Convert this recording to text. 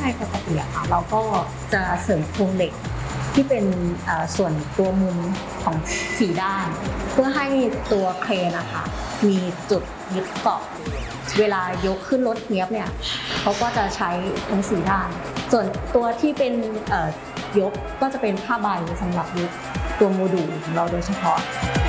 ช่ปกติค่ะเราก็จะเสริมโครงเหล็กที่เป็นส่วนตัวมุมของ4ด้านเพื่อให้ตัวเครนนะคะมีจุดยึดเกาะเวลายกขึ้นรถเนี้ยบเนี่ยเขาก็จะใช้ทั้ง4ด้านส่วนตัวที่เป็นยกก็จะเป็นผ้าใบสำหรับยึดตัวโมดูลของเราโดยเฉพาะ